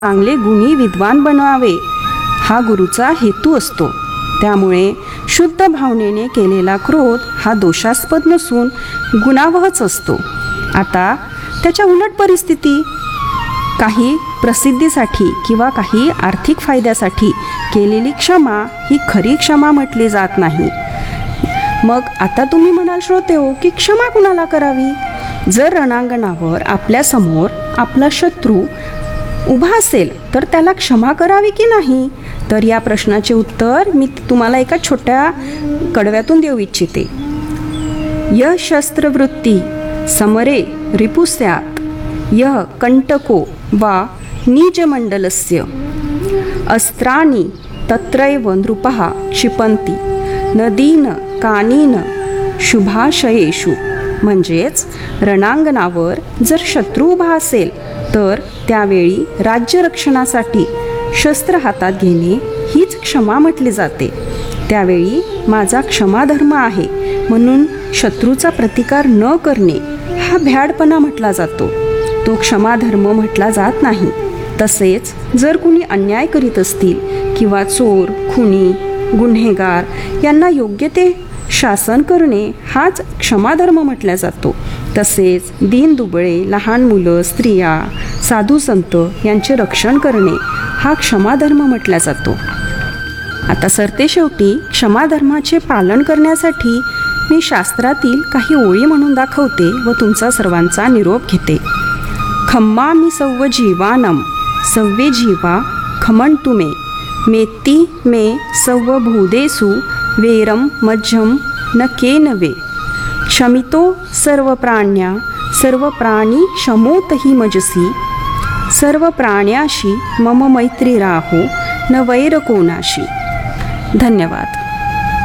चांगले गुणी विद्वान बनावे हा गुरुचा हेतू असतो. त्यामुळे शुद्ध भावनेने केलेला क्रोध हा दोषास्पद नसून गुणावहच असतो. आता त्याच्या उलट परिस्थिती, काही प्रसिद्धीसाठी किंवा काही आर्थिक फायद्यासाठी केलेली क्षमा ही खरी क्षमा म्हटली जात नाही. मग आता तुम्ही म्हणाल श्रोतेहो की क्षमा कुणाला करावी? जर रणांगणावर आपल्यासमोर आपला शत्रू उभा असेल तर त्याला क्षमा करावी की नाही? तर या प्रश्नाचे उत्तर मी तुम्हाला एका छोट्या कडव्यातून देऊ इच्छिते. यः शस्त्रवृत्ती समरे रिपुस्यात् यः कंटको वा नीचमंडलस्य अस्त्राणि तत्रैव नृपः क्षिपन्ति नदीन कानीन शुभाशयेषु. म्हणजेच रणांगणावर जर शत्रू उभा असेल तर त्यावेळी राज्यरक्षणासाठी शस्त्र हातात घेणे हीच क्षमा म्हटली जाते. त्यावेळी माझा क्षमाधर्म आहे म्हणून शत्रूचा प्रतिकार न करणे हा भ्याडपणा म्हटला जातो. तो क्षमाधर्म म्हटला जात नाही. तसेच जर कुणी अन्याय करीत असतील किंवा चोर, खुनी, गुन्हेगार यांना योग्य ते शासन करणे हाच क्षमाधर्म म्हटला जातो. तसेच दीनदुबळे, लहान मुलं, स्त्रिया, साधू संत यांचे रक्षण करणे हा क्षमाधर्म म्हटला जातो. आता सरतेशेवटी क्षमाधर्माचे पालन करण्यासाठी मी शास्त्रातील काही ओळी म्हणून दाखवते व तुमचा सर्वांचा निरोप घेते. खम्मामि सव्व जीवानम सव्वे जीवा खमंतु मे मेत्ती मे सव्व भूदेषु वेरम मज्जम न केनवे क्षमितो सर्व प्राण्या सर्व प्राणी क्षमोतहि मजसी सर्व प्राण्याशी मम मैत्री राहो न वैर कोणाशी. धन्यवाद.